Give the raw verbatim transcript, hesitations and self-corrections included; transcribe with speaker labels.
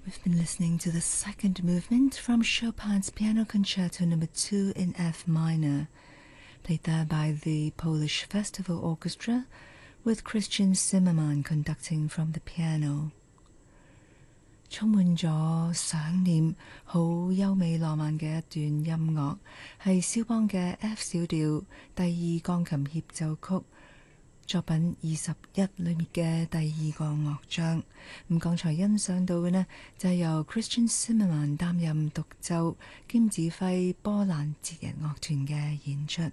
Speaker 1: We've been listening to the second movement from Chopin's Piano Concerto number two in F minor, played there by the Polish Festival Orchestra, with Christian Zimmermann conducting from the piano. 充滿咗想念好優美浪漫嘅一段音樂，係肖邦嘅 F 小調第二鋼琴協奏曲作品二十一裏面嘅第二個樂章。咁剛才欣賞到嘅呢，就係由 Christian Zimmermann 擔任獨奏兼指揮波蘭節日樂團嘅演出。